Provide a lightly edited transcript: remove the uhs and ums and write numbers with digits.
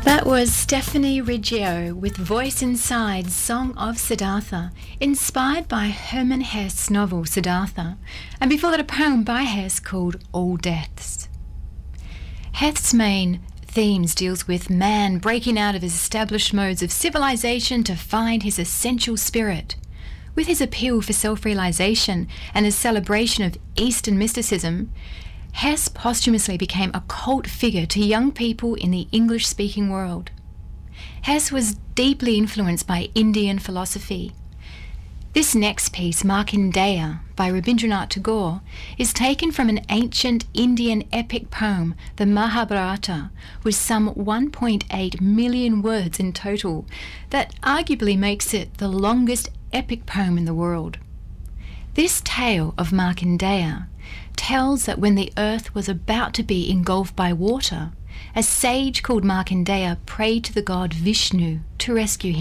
That was Stephanie Riggio with Voice Inside, Song of Siddhartha, inspired by Hermann Hesse's novel Siddhartha, and before that a poem by Hesse called All Deaths. Hesse's main themes deals with man breaking out of his established modes of civilization to find his essential spirit. With his appeal for self-realization and his celebration of Eastern mysticism, Hesse posthumously became a cult figure to young people in the English-speaking world. Hesse was deeply influenced by Indian philosophy. This next piece, Markandeya, by Rabindranath Tagore, is taken from an ancient Indian epic poem, the Mahabharata, with some 1.8 million words in total, that arguably makes it the longest epic poem in the world. This tale of Markandeya tells that when the earth was about to be engulfed by water, a sage called Markandeya prayed to the god Vishnu to rescue him.